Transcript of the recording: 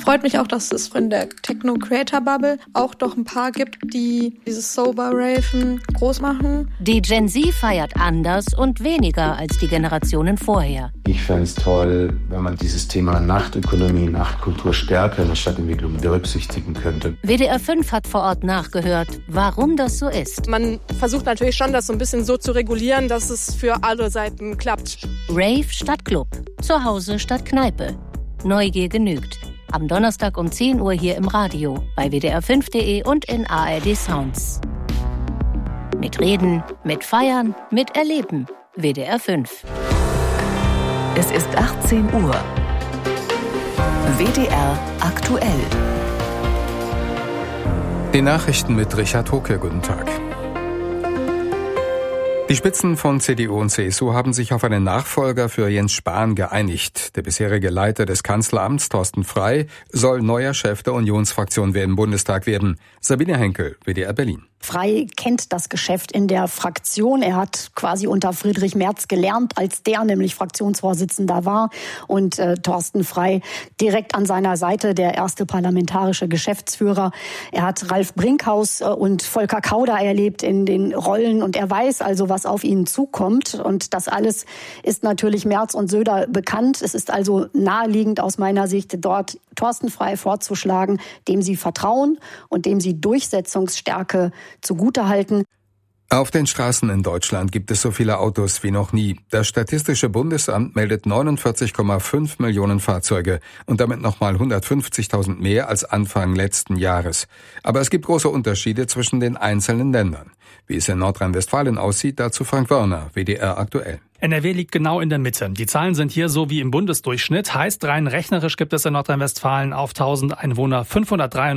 freut mich auch, dass es in der Techno-Creator-Bubble auch doch ein paar gibt, die dieses Sober-Raven groß machen. Die Gen Z feiert anders und weniger als die Generationen vorher. Ich fände es toll, wenn man dieses Thema Nachtökonomie, Nachtkultur stärker in der Stadtentwicklung berücksichtigen könnte. WDR 5 hat vor Ort nachgehört, warum das so ist. Man versucht natürlich schon, das so ein bisschen so zu regulieren, dass es für alle Seiten klappt. Rave statt Club, zu Hause statt Kneipe. Neugier genügt. Am Donnerstag um 10 Uhr hier im Radio, bei wdr5.de und in ARD Sounds. Mit Reden, mit Feiern, mit Erleben. WDR 5. Es ist 18 Uhr. WDR aktuell. Die Nachrichten mit Richard Hoke. Guten Tag. Die Spitzen von CDU und CSU haben sich auf einen Nachfolger für Jens Spahn geeinigt. Der bisherige Leiter des Kanzleramts, Thorsten Frey, soll neuer Chef der Unionsfraktion im Bundestag werden. Sabine Henkel, WDR Berlin. Frey kennt das Geschäft in der Fraktion. Er hat quasi unter Friedrich Merz gelernt, als der nämlich Fraktionsvorsitzender war. Und Thorsten Frey direkt an seiner Seite, der erste parlamentarische Geschäftsführer. Er hat Ralf Brinkhaus und Volker Kauder erlebt in den Rollen. Und er weiß also, was auf ihn zukommt. Und das alles ist natürlich Merz und Söder bekannt. Es ist also naheliegend aus meiner Sicht, dort Thorsten Frey vorzuschlagen, dem sie vertrauen und dem sie Durchsetzungsstärke zugutehalten. Auf den Straßen in Deutschland gibt es so viele Autos wie noch nie. Das Statistische Bundesamt meldet 49,5 Millionen Fahrzeuge und damit nochmal 150.000 mehr als Anfang letzten Jahres. Aber es gibt große Unterschiede zwischen den einzelnen Ländern. Wie es in Nordrhein-Westfalen aussieht, dazu Frank Wörner, WDR aktuell. NRW liegt genau in der Mitte. Die Zahlen sind hier so wie im Bundesdurchschnitt. Heißt, rein rechnerisch gibt es in Nordrhein-Westfalen auf 1000 Einwohner 593